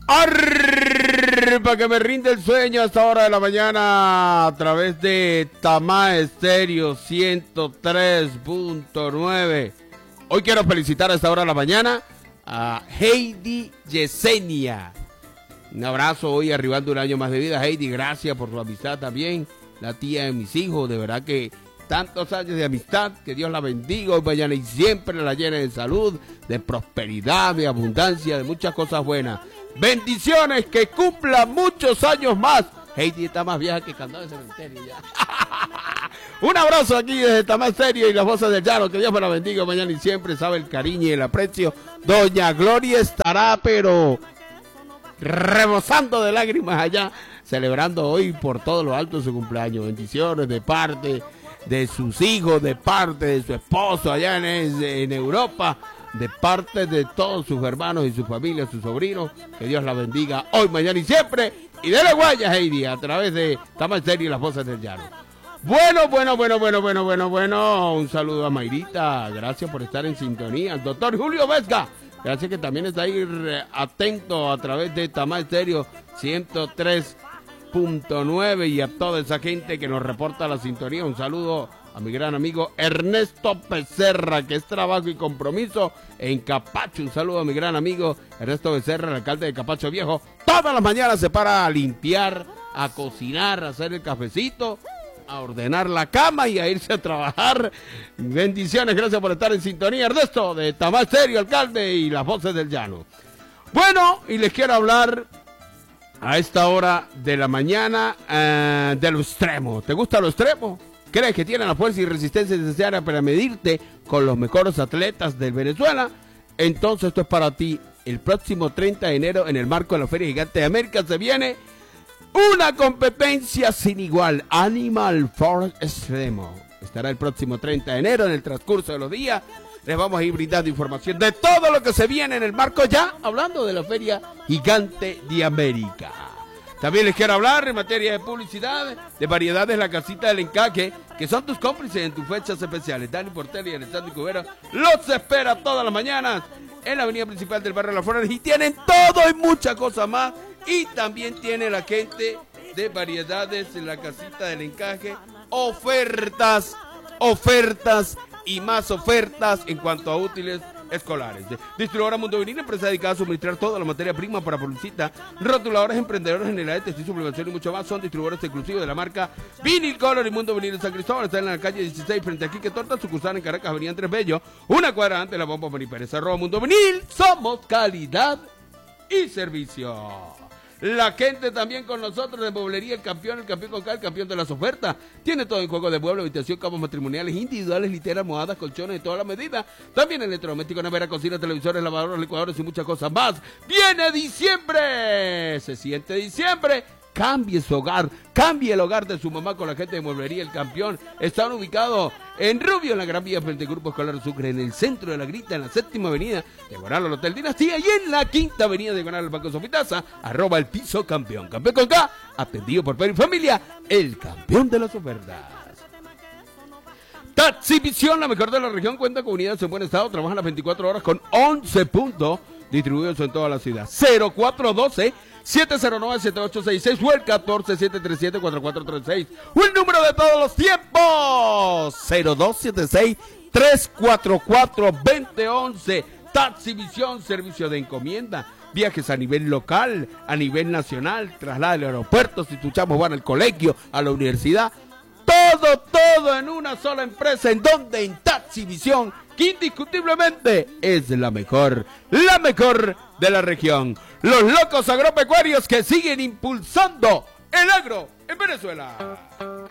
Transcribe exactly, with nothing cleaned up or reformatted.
Arr, para que me rinde el sueño a esta hora de la mañana a través de Tamá Estéreo ciento tres punto nueve. Hoy quiero felicitar a esta hora de la mañana a Heidi Yesenia. Un abrazo hoy arribando un año más de vida. Heidi, gracias por su amistad también. La tía de mis hijos, de verdad que tantos años de amistad, que Dios la bendiga hoy, mañana y siempre la llene de salud, de prosperidad, de abundancia, de muchas cosas buenas. Bendiciones, que cumpla muchos años más. Heidi está más vieja que Candado de Cementerio ya. Un abrazo aquí desde Tamá Estéreo y las voces del llano. Que Dios me la bendiga mañana y siempre. Sabe el cariño y el aprecio. Doña Gloria estará, pero rebosando de lágrimas allá, celebrando hoy por todo lo alto su cumpleaños. Bendiciones de parte de sus hijos, de parte de su esposo allá en, en Europa, de parte de todos sus hermanos y su familia, sus sobrinos. Que Dios la bendiga hoy, mañana y siempre. Y dele guayas, Heidi, a través de Tamá Estéreo y las voces del llano. Bueno, bueno, bueno, bueno, bueno, bueno, bueno. Un saludo a Mayrita. Gracias por estar en sintonía. El doctor Julio Vesga. Gracias que también está ahí atento a través de Tamá Estéreo ciento tres punto nueve y a toda esa gente que nos reporta la sintonía. Un saludo a mi gran amigo Ernesto Becerra, que es trabajo y compromiso en Capacho. Un saludo a mi gran amigo Ernesto Becerra, el alcalde de Capacho Viejo. Todas las mañanas se para a limpiar, a cocinar, a hacer el cafecito, a ordenar la cama y a irse a trabajar. Bendiciones, gracias por estar en sintonía, Ernesto, de Tamá Estéreo, alcalde y las voces del llano. Bueno, y les quiero hablar a esta hora de la mañana uh, de lo extremo. ¿Te gusta lo extremo? ¿Crees que tiene la fuerza y resistencia necesaria para medirte con los mejores atletas de Venezuela? Entonces esto es para ti. El próximo treinta de enero, en el marco de la Feria Gigante de América, se viene una competencia sin igual, Animal Force Extremo. Estará el próximo treinta de enero. En el transcurso de los días les vamos a ir brindando información de todo lo que se viene en el marco, ya hablando de la Feria Gigante de América. También les quiero hablar en materia de publicidad, de variedades La Casita del Encaje, que son tus cómplices en tus fechas especiales. Dani Portelli y Alessandro Cubero los espera todas las mañanas en la avenida principal del barrio de Las Flores, y tienen todo y muchas cosas más. Y también tiene la gente de variedades en La Casita del Encaje, ofertas, ofertas y más ofertas en cuanto a útiles escolares. Distribuidora Mundo Vinil, empresa dedicada a suministrar toda la materia prima para publicita, rotuladores, emprendedores, generales, textil, sublimación y mucho más. Son distribuidores exclusivos de la marca Vinil Color y Mundo Vinil de San Cristóbal. Están en la calle dieciséis frente a Quique Torta, sucursal en Caracas, avenida Andrés Bello, una cuadra antes de la bomba Beni Pérez. Arroba Mundo Vinil, somos calidad y servicio. La gente también con nosotros de Mueblería El Campeón, el campeón con K, el campeón de las ofertas. Tiene todo en juego de mueble, habitación, camas matrimoniales, individuales, literas, almohadas, colchones de todas las medidas. También electrodomésticos, nevera, cocina, televisores, lavadoras, licuadores y muchas cosas más. ¡Viene diciembre! Se siente diciembre. Cambie su hogar, cambie el hogar de su mamá con la gente de Mueblería El Campeón. Están ubicados en Rubio, en la Gran Vía frente al Grupo Escolar Sucre, en el centro de La Grita, en la séptima avenida, diagonal al Hotel Dinastía, y en la quinta avenida, diagonal al Banco Sofitaza, arroba el piso campeón. Campeón con K, atendido por Pedro y familia, el campeón de las ofertas. Taxivisión, la mejor de la región, cuenta con unidades en buen estado, trabaja las veinticuatro horas con once puntos distribuidos en toda la ciudad. cero cuatro uno dos, siete cero nueve, siete ocho seis seis o el catorce, siete tres siete, cuatro cuatro tres seis o el número de todos los tiempos cero dos siete seis, tres cuatro cuatro, dos cero uno uno. Taxivisión, servicio de encomienda, viajes a nivel local, a nivel nacional, traslado al aeropuerto, si tus chamos van al colegio, a la universidad, todo, todo en una sola empresa, en donde en Taxivisión, que indiscutiblemente es la mejor, la mejor de la región. Los locos agropecuarios que siguen impulsando el agro en Venezuela.